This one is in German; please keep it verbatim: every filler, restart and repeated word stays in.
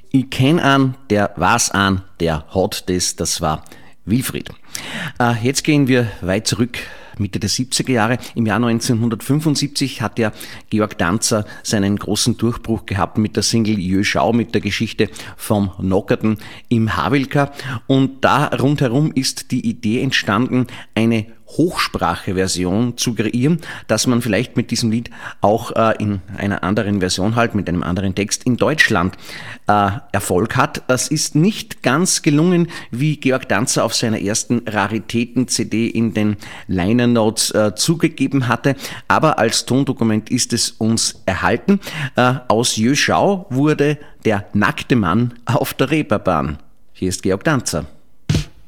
Ich kenn einen, der weiß an, der hat das, das war Wilfried. Äh, jetzt gehen wir weit zurück, Mitte der siebziger Jahre. Im Jahr neunzehnhundertfünfundsiebzig hat ja Georg Danzer seinen großen Durchbruch gehabt mit der Single Jö Schau, mit der Geschichte vom Nockerten im Havelka. Und da rundherum ist die Idee entstanden, eine Hochsprache-Version zu kreieren, dass man vielleicht mit diesem Lied auch äh, in einer anderen Version halt, mit einem anderen Text in Deutschland äh, Erfolg hat. Es ist nicht ganz gelungen, wie Georg Danzer auf seiner ersten Raritäten-C D in den Liner Notes äh, zugegeben hatte, aber als Tondokument ist es uns erhalten. Äh, aus Jö Schau wurde der nackte Mann auf der Reeperbahn. Hier ist Georg Danzer.